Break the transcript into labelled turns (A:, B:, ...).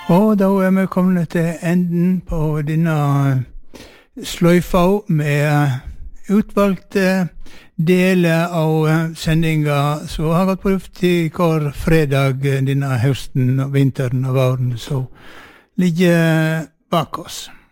A: Og da vi kommet til enden på denne sløyfa med utvalgte deler av sendinga som har vært prøvd i hver fredag denne høsten, vinteren og våren, så ligger bak oss.